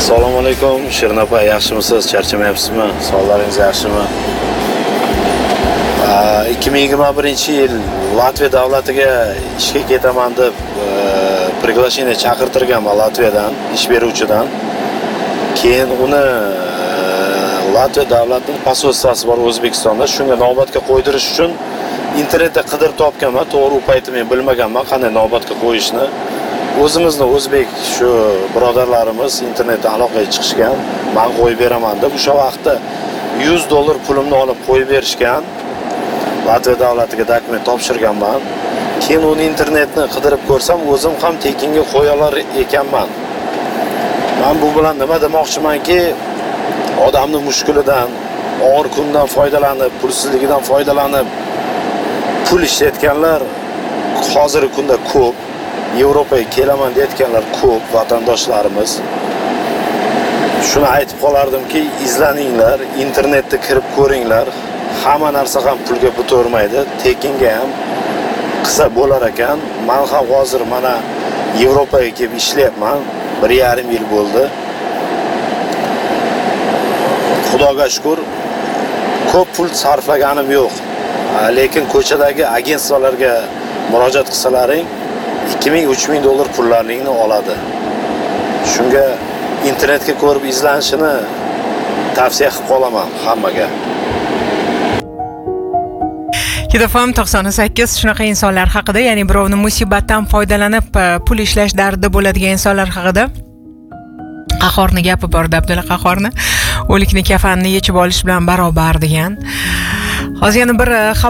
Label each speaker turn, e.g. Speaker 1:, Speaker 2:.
Speaker 1: Assalomu alaykum, Shirin opa, yaxshimisiz? Charchamayapsizmi? Sog'lig'ingiz yaxshimi? 2021-yil Latviya davlatiga ishga ketaman deb приглашение chaqirtirganman Latviyadan, ish beruvchidan. Keyin uni Latviya davlatining posolstvosi bor O'zbekistonda, shunga navbatga qo'ydirish uchun internetda qidirib topganman. To'g'ri, u payti men bilmaganman qanday navbatga qo'yishni. O'zimizni o'zbek shu birodarlarimiz internetda aloqaga chiqishgan, men qo'yib beraman deb o'sha vaqtda $100 pulimni olib qo'yib berishgan. Latviya davlatiga dokument topshirganman. Keyin uni internetni qidirib ko'rsam, o'zim ham tekinga qo'ya olar ekanman. Men bu bilan nima demoqchimanki, odamni mushkulidan, og'ir kundan foydalanib, pulsizligidan foydalanib pul ishlatganlar hozirgi kunda ko'p. Yevropaga kelaman deyotganlar ko'p vatandoshlarimiz. Shuni aytib qolardimki, izlaninglar, internetda kirib ko'ringlar. Hamma narsa ham pulga butavermaydi, tekinga ham qilsa bo'lar ekan. Men ham hozir mana Yevropaga kelib ishlayapman. 1,5 yil bo'ldi. Xudoga shukr, ko'p pul sarflaganim yo'q. Lekin ko'chadagi agentstvalarga murojaat qilsalaring, $2000-3000 pullaringni oladi. Shunga internetga ko'rib izlanishini tavsiya qilib qolaman hammaga.
Speaker 2: Kitofam 98 shunaqa insonlar haqida, ya'ni birovni musibatdan foydalanib pul ishlash dardida bo'ladigan insonlar haqida. Qahorni gapi bor, Abdulla Qahorni. O'likni kafanni yechib olish bilan barobar degan. Hozir yana bir